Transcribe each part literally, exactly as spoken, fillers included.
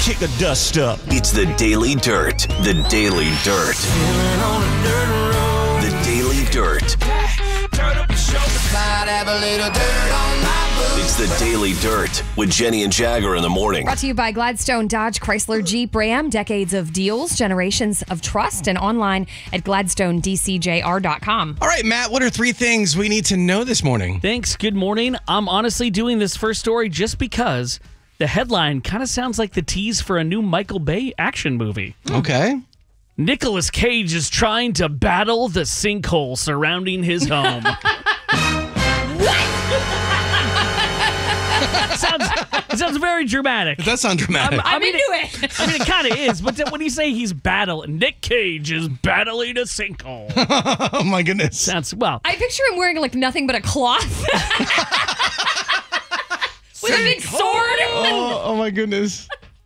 kick a dust up. It's the Daily Dirt. The Daily Dirt. The Daily Dirt. It's the Daily Dirt with Jenny and Jagger in the morning. Brought to you by Gladstone Dodge Chrysler Jeep Ram. Decades of deals, generations of trust, and online at gladstone d c j r dot com. All right, Matt, what are three things we need to know this morning? Thanks. Good morning. I'm honestly doing this first story just because the headline kind of sounds like the tease for a new Michael Bay action movie. Okay. Nicolas Cage is trying to battle the sinkhole surrounding his home. sounds, it sounds very dramatic. It does sound dramatic. Um, I I'm mean, into it. it. I mean, it kind of is. But then when you say he's battling, Nick Cage is battling a sinkhole. Oh, my goodness. Sounds, well. I picture him wearing like nothing but a cloth. With a big sword. Oh, oh, my goodness.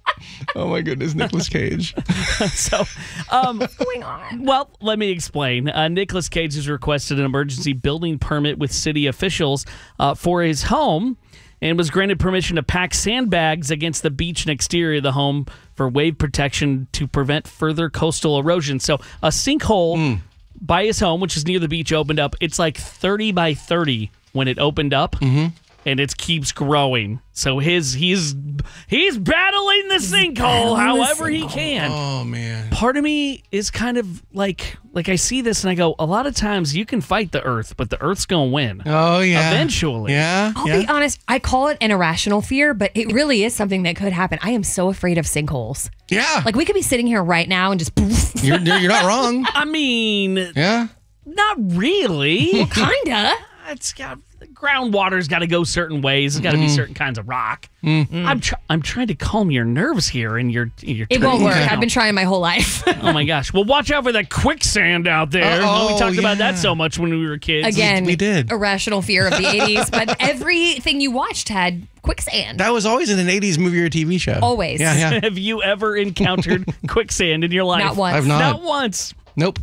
Oh, my goodness, Nicolas Cage. So, um, What's going on? well, let me explain. Uh, Nicolas Cage has requested an emergency building permit with city officials uh, for his home and was granted permission to pack sandbags against the beach and exterior of the home for wave protection to prevent further coastal erosion. So a sinkhole mm. by his home, which is near the beach, opened up. It's like thirty by thirty when it opened up. Mm-hmm. And it keeps growing. So his he's he's battling the sinkhole however he can. Oh, man. Part of me is kind of like, like I see this and I go, a lot of times you can fight the earth, but the earth's going to win. Oh, yeah. Eventually. Yeah. I'll yeah. be honest, I call it an irrational fear, but it really is something that could happen. I am so afraid of sinkholes. Yeah. Like we could be sitting here right now and just poof. You're, you're not wrong. I mean, Yeah. not really. Kinda. It's got groundwater's got to go certain ways. It's got to be certain kinds of rock. Mm. I'm tr- I'm trying to calm your nerves here, and you're you're. It won't work. down. I've been trying my whole life. Oh my gosh! Well, watch out for that quicksand out there. Uh-oh, we talked about yeah. that so much when we were kids. Again, We did. irrational fear of the eighties, but everything you watched had quicksand. That was always in an eighties movie or T V show. Always. Yeah, yeah. Have you ever encountered quicksand in your life? Not once. I've not. Not once. Nope.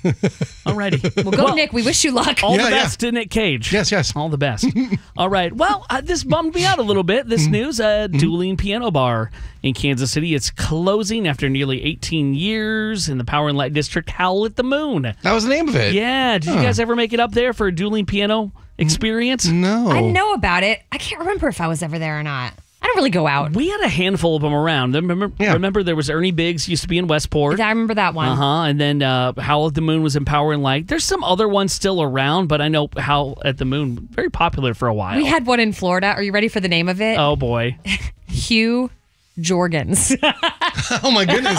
Alrighty. Well, go, Nick. We wish you luck. All Yeah, the yeah. best to Nick Cage. Yes, yes. All the best. All right. Well, uh, this bummed me out a little bit. This news, uh, Dueling Piano Bar in Kansas City. It's closing after nearly eighteen years in the Power and Light District. Howl at the Moon. That was the name of it. Yeah. Did you Huh. guys ever make it up there for a dueling piano experience? No. I know about it. I can't remember if I was ever there or not. I don't really go out. We had a handful of them around. Remember, Yeah. remember there was Ernie Biggs, used to be in Westport. I remember that one. Uh-huh. And then uh, Howl at the Moon was in Power and Light. There's some other ones still around, but I know Howl at the Moon, very popular for a while. We had one in Florida. Are you ready for the name of it? Oh, boy. Hugh Jorgens. Oh, my goodness.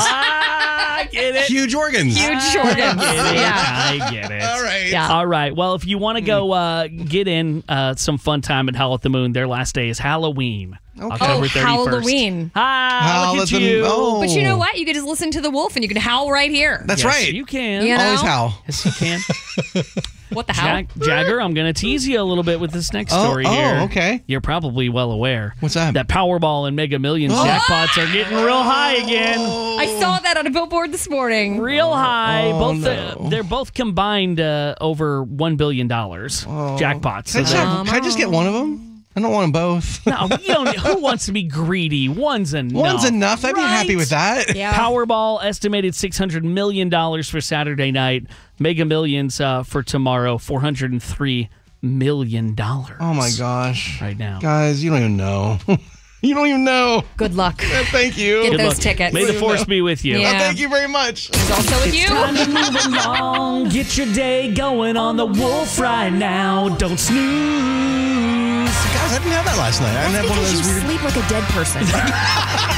I get it. Huge organs. Huge Jorgens. Yeah, Yeah. I get it. All right. Yeah. All right. Well, if you want to go uh, get in uh, some fun time at Howl at the Moon, their last day is Halloween. Okay. October Oh, thirty-first. Halloween. Ah, Howl look at at the- you. oh. But you know what? You can just listen to the wolf and you can howl right here. That's Yes, right. You can. You know? Always howl. Yes, you can. What the hell? Jag- Jagger, I'm going to tease you a little bit with this next Oh, story oh, here. okay. You're probably well aware. What's that? That Powerball and Mega Millions Oh. jackpots are getting real high again. I saw that on a billboard this morning. Real high. Oh, both no. uh, they're both combined uh, over one billion dollars jackpots. Can I, So just, they're- have- can I just get one of them? I don't want them both. no, you don't, who wants to be greedy? One's enough. One's enough. I'd be happy Right? with that. Yeah. Powerball estimated six hundred million dollars for Saturday night. Mega Millions uh, for tomorrow, four hundred three million dollars. Oh, my gosh. Right now. Guys, you don't even know. You don't even know. Good luck. Uh, Thank you. Get Good those luck. tickets. May the force be with you. Yeah. Uh, thank you very much. It's also with you. Time to move along. Get your day going on the Wolf right now. Don't snooze. Guys, I didn't have that last night. I didn't have one of Because those you weird. sleep like a dead person.